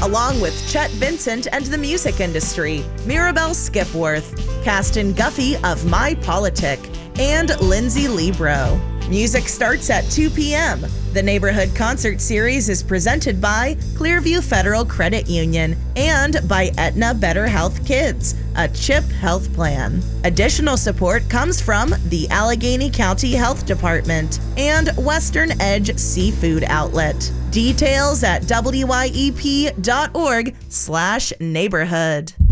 along with Chet Vincent and the music industry, Mirabelle Skipworth, Caston Guffey of My Politic, and Lindsay Libro. Music starts at 2 p.m. The Neighborhood Concert Series is presented by Clearview Federal Credit Union and by Aetna Better Health Kids, a CHIP health plan. Additional support comes from the Allegheny County Health Department and Western Edge Seafood Outlet. Details at wyep.org/neighborhood.